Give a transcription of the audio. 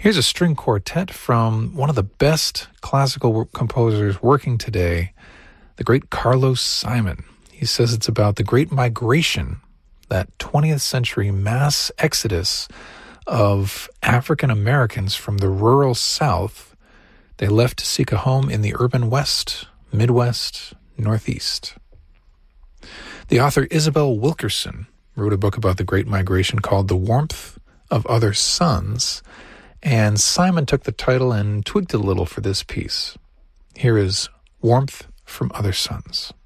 Here's a string quartet from one of the best classical composers working today, the great Carlos Simon. He says it's about the Great Migration, that 20th century mass exodus of African Americans from the rural South. They left to seek a home in the urban West, Midwest, Northeast. The author Isabel Wilkerson wrote a book about the Great Migration called The Warmth of Other Suns, and Simon took the title and tweaked it a little for this piece. Here is Warmth from Other Suns.